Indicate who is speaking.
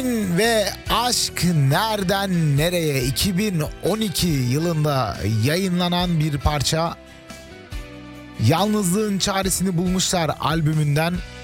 Speaker 1: Ve Aşk Nereden Nereye 2012 yılında yayınlanan bir parça. Yalnızlığın Çaresini Bulmuşlar albümünden